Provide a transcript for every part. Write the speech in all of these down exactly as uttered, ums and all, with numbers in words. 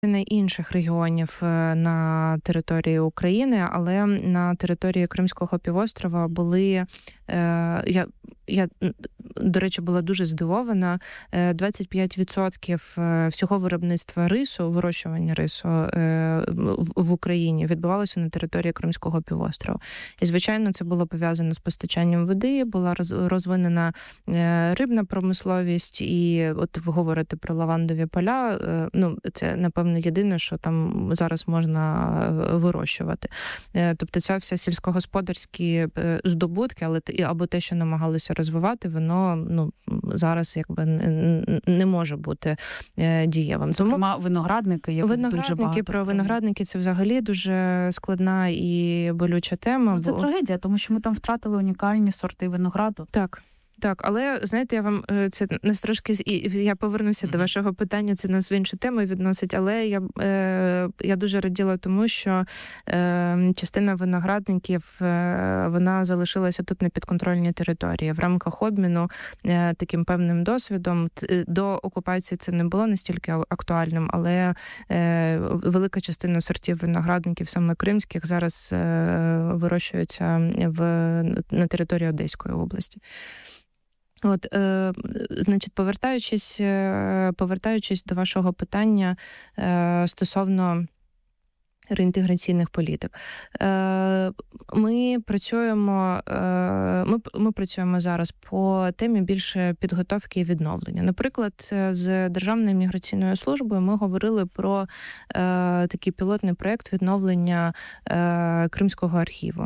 інших регіонів на території України, але на території Кримського півострова були, я, я, до речі, була дуже здивована, двадцять п'ять відсотків всього виробництва рису, вирощування рису в Україні відбувалося на території Кримського півострова. І, звичайно, це було пов'язано з постачанням води, була розвинена рибна промисловість, і от ви говорите про лавандові поля, ну, це, напевно, єдине, що там зараз можна вирощувати. Тобто ця вся сільськогосподарські здобутки, але або те, що намагалися розвивати, воно, ну, зараз якби не може бути дієвим. Зокрема, виноградники, є виноградники, дуже багато. Про виноградники це взагалі дуже складна і болюча тема. Це бо... трагедія, тому що ми там втратили унікальні сорти винограду. Так. Так, але, знаєте, я вам, це нас трошки, я повернуся mm-hmm. до вашого питання, це нас в інші теми відносить, але я, е, я дуже раділа тому, що е, частина виноградників, е, вона залишилася тут на підконтрольній території. В рамках обміну е, таким певним досвідом, до окупації це не було настільки актуальним, але е, велика частина сортів виноградників, саме кримських, зараз е, вирощується в, на території Одеської області. От, е, значить, повертаючись, е, повертаючись до вашого питання е, стосовно реінтеграційних політик. Е, ми працюємо, е, ми, ми працюємо зараз по темі більше підготовки і відновлення. Наприклад, з Державною міграційною службою ми говорили про е, такий пілотний проєкт відновлення е, Кримського архіву.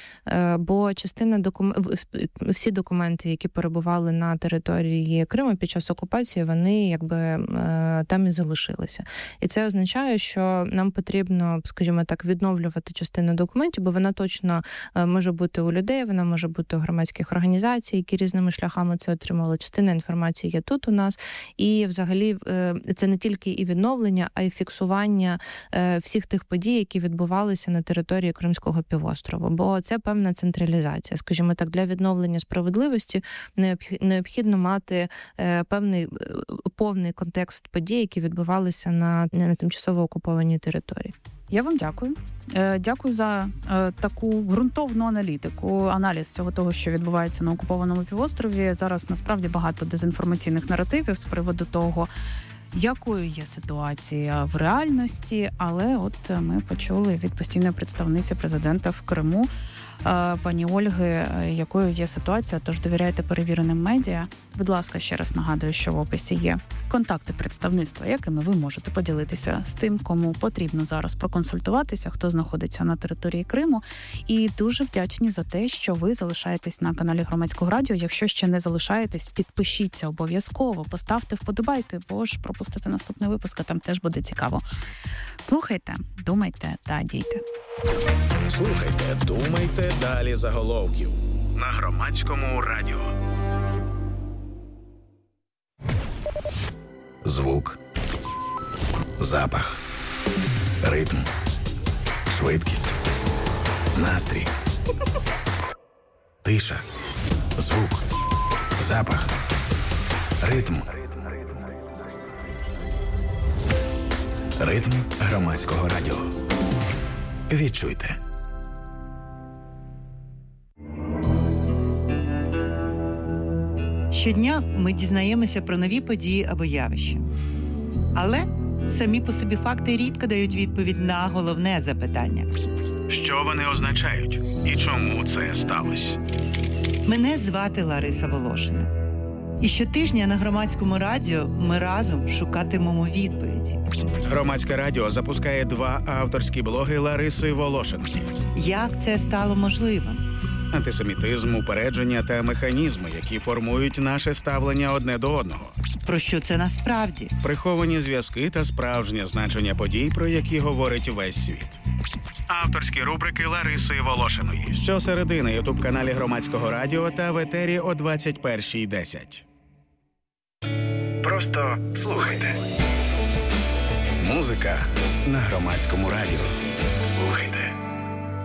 Бо частина документів, всі документи, які перебували на території Криму під час окупації, вони якби там і залишилися. І це означає, що нам потрібно, скажімо так, відновлювати частину документів, бо вона точно може бути у людей, вона може бути у громадських організацій, які різними шляхами це отримали. Частина інформації є тут у нас. І взагалі це не тільки і відновлення, а й фіксування всіх тих подій, які відбувалися на території Кримського півострова. Бо це певна централізація. Скажімо так, для відновлення справедливості необхідно мати певний повний контекст подій, які відбувалися на, на тимчасово окупованій території. Я вам дякую. Дякую за таку ґрунтовну аналітику, аналіз всього того, що відбувається на окупованому півострові. Зараз насправді багато дезінформаційних наративів з приводу того, якою є ситуація в реальності, але от ми почули від постійної представниці президента в Криму, пані Ольги, якою є ситуація, тож довіряйте перевіреним медіа. Будь ласка, ще раз нагадую, що в описі є контакти представництва, якими ви можете поділитися з тим, кому потрібно зараз проконсультуватися, хто знаходиться на території Криму. І дуже вдячні за те, що ви залишаєтесь на каналі Громадського радіо. Якщо ще не залишаєтесь, підпишіться обов'язково, поставте вподобайки, бо ж пропустите наступний випуск, а там теж буде цікаво. Слухайте, думайте та дійте. Слухайте, думайте, далі заголовків на Громадському радіо. Звук, запах, ритм, швидкість, настрій, тиша, звук, запах, ритм. Ритм Громадського радіо. Відчуйте. Щодня ми дізнаємося про нові події або явища. Але самі по собі факти рідко дають відповідь на головне запитання. Що вони означають? І чому це сталося? Мене звати Лариса Волошина. І щотижня на Громадському радіо ми разом шукатимемо відповіді. Громадське радіо запускає два авторські блоги Лариси Волошиної. Як це стало можливим? Антисемітизм, упередження та механізми, які формують наше ставлення одне до одного. Про що це насправді? Приховані зв'язки та справжнє значення подій, про які говорить весь світ. Авторські рубрики Лариси Волошиної. Щосереди на ютуб-каналі Громадського радіо та в етері о двадцять першій десять. Просто слухайте. Музика на Громадському радіо. Слухайте.